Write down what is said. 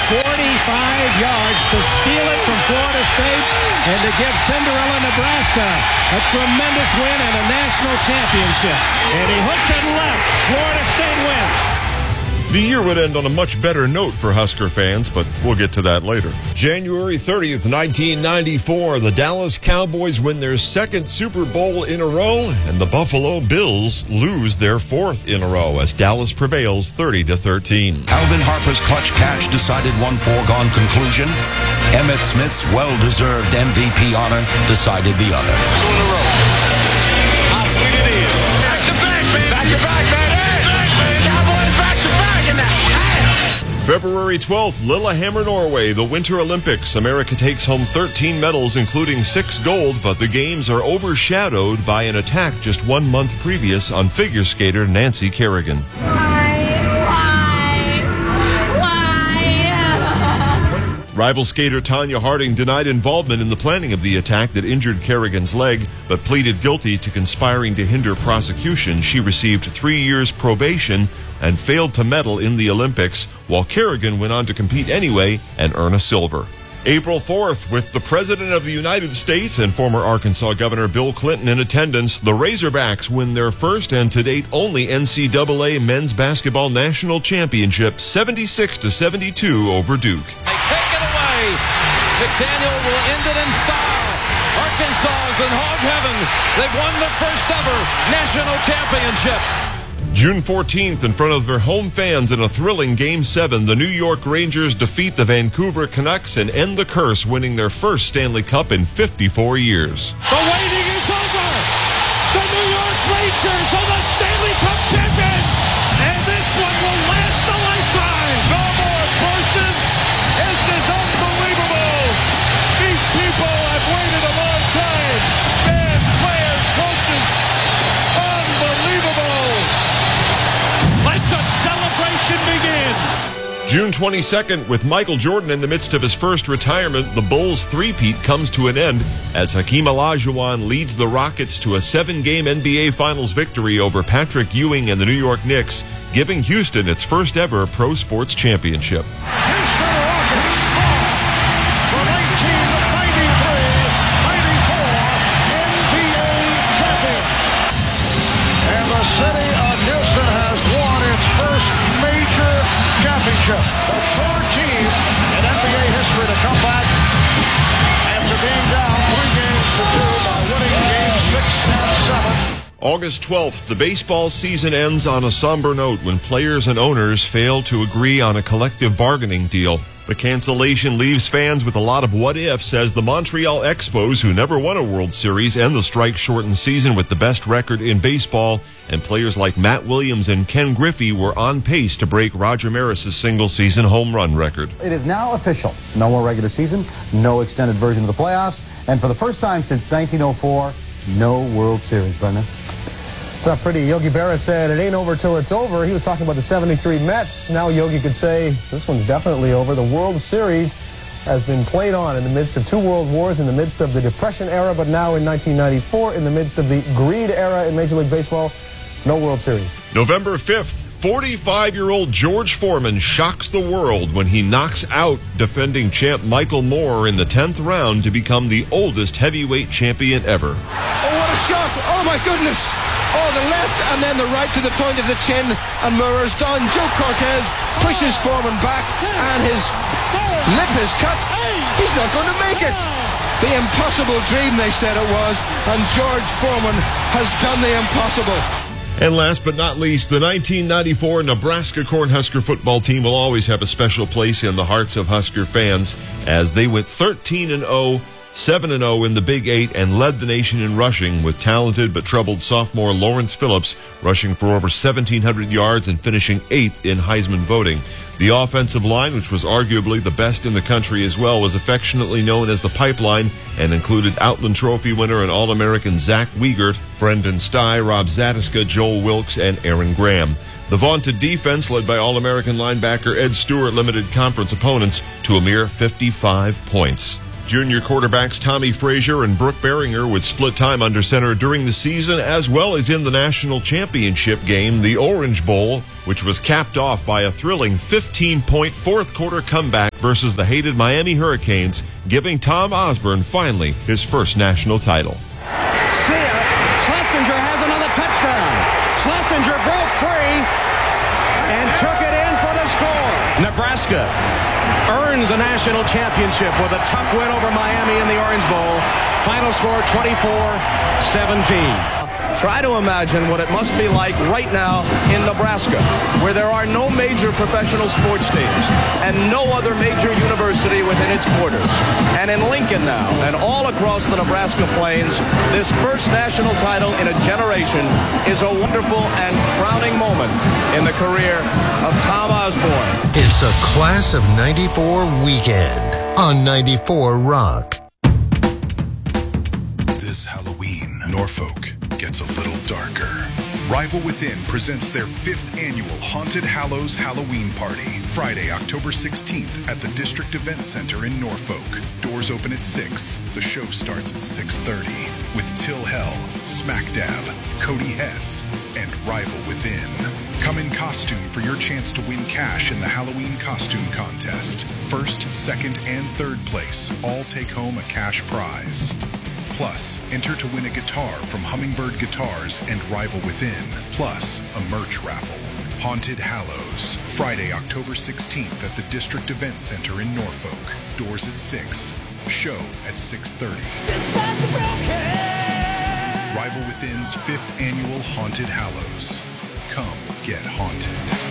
45 yards to steal it from Florida State and to give Cinderella, Nebraska a tremendous win and a national championship. And he hooked it left. Florida State wins. The year would end on a much better note for Husker fans, but we'll get to that later. January 30th, 1994, the Dallas Cowboys win their second Super Bowl in a row, and the Buffalo Bills lose their fourth in a row as Dallas prevails 30-13. Alvin Harper's clutch catch decided one foregone conclusion. Emmitt Smith's well-deserved MVP honor decided the other. 2 in a row. How sweet it is. Back to back, baby. Back to back, baby. February 12th, Lillehammer, Norway, the Winter Olympics. America takes home 13 medals, including 6 gold, but the games are overshadowed by an attack just 1 month previous on figure skater Nancy Kerrigan. Why? Rival skater Tanya Harding denied involvement in the planning of the attack that injured Kerrigan's leg, but pleaded guilty to conspiring to hinder prosecution. She received 3 years probation and failed to medal in the Olympics, while Kerrigan went on to compete anyway and earn a silver. April 4th, with the President of the United States and former Arkansas Governor Bill Clinton in attendance, the Razorbacks win their first and to date only NCAA men's basketball national championship, 76-72 over Duke. They take it away. McDaniel will end it in style. Arkansas is in hog heaven. They've won the first ever national championship. June 14th, in front of their home fans in a thrilling Game 7, the New York Rangers defeat the Vancouver Canucks and end the curse, winning their first Stanley Cup in 54 years. The waiting is over. The New York Rangers are the Stanley Cup champions. And this one will last a lifetime. No more curses. This is unbelievable. These people have waited a long time. Fans, players, coaches. Unbelievable. Let the celebration begin. June 22nd, with Michael Jordan in the midst of his first retirement, the Bulls' three-peat comes to an end as Hakeem Olajuwon leads the Rockets to a 7-game NBA Finals victory over Patrick Ewing and the New York Knicks, giving Houston its first ever pro sports championship. Houston Rockets the 1993-94 NBA champions. And the city of Houston has won its first major championship. The third team in NBA history to come back after being down 3-2 by winning games 6 and 7. August 12th, the baseball season ends on a somber note when players and owners fail to agree on a collective bargaining deal. The cancellation leaves fans with a lot of what-ifs as the Montreal Expos, who never won a World Series, end the strike-shortened season with the best record in baseball, and players like Matt Williams and Ken Griffey were on pace to break Roger Maris's single-season home run record. It is now official. No more regular season, no extended version of the playoffs, and for the first time since 1904, no World Series, Brendan. It's not pretty. Yogi Berra said it ain't over till it's over. He was talking about the 73 Mets. Now Yogi could say this one's definitely over. The World Series has been played on in the midst of 2 world wars, in the midst of the Depression era, but now in 1994, in the midst of the greed era in Major League Baseball, no World Series. November 5th, 45-year-old George Foreman shocks the world when he knocks out defending champ Michael Moore in the 10th round to become the oldest heavyweight champion ever. Oh, what a shot! Oh, my goodness! Oh, the left and then the right to the point of the chin, and Moore's done. Joe Cortez pushes Foreman back, and his lip is cut. He's not going to make it. The impossible dream, they said it was, and George Foreman has done the impossible. And last but not least, the 1994 Nebraska Cornhusker football team will always have a special place in the hearts of Husker fans as they went 13-0, 7-0 in the Big 8 and led the nation in rushing with talented but troubled sophomore Lawrence Phillips rushing for over 1,700 yards and finishing 8th in Heisman voting. The offensive line, which was arguably the best in the country as well, was affectionately known as the Pipeline and included Outland Trophy winner and All-American Zach Wiegert, Brendan Stye, Rob Zatiska, Joel Wilkes, and Aaron Graham. The vaunted defense, led by All-American linebacker Ed Stewart, limited conference opponents to a mere 55 points. Junior quarterbacks Tommy Frazier and Brooke Beringer would split time under center during the season, as well as in the national championship game, the Orange Bowl, which was capped off by a thrilling 15-point fourth-quarter comeback versus the hated Miami Hurricanes, giving Tom Osborne finally his first national title. Schlesinger has another touchdown. Schlesinger broke free and took it in for the score. Nebraska earns a national championship with a tough win over Miami in the Orange Bowl. Final score 24-17. Try to imagine what it must be like right now in Nebraska, where there are no major professional sports teams and no other major university within its borders. And in Lincoln now, and all across the Nebraska plains, this first national title in a generation is a wonderful and crowning moment in the career of Tom Osborne. It's a Class of 94 weekend on 94 Rock. This Halloween, Norfolk gets a little darker. Rival Within presents their 5th annual Haunted Hallows Halloween Party, Friday, October 16th at the District Event Center in Norfolk. Doors open at 6. The show starts at 6:30 with Till Hell, Smack Dab, Cody Hess, and Rival Within. Come in costume for your chance to win cash in the Halloween costume contest. First, second, and third place all take home a cash prize. Plus, enter to win a guitar from Hummingbird Guitars and Rival Within, plus a merch raffle. Haunted Hallows, Friday, October 16th at the District Event Center in Norfolk. Doors at 6. Show at 6:30. Rival Within's 5th annual Haunted Hallows. Come get haunted.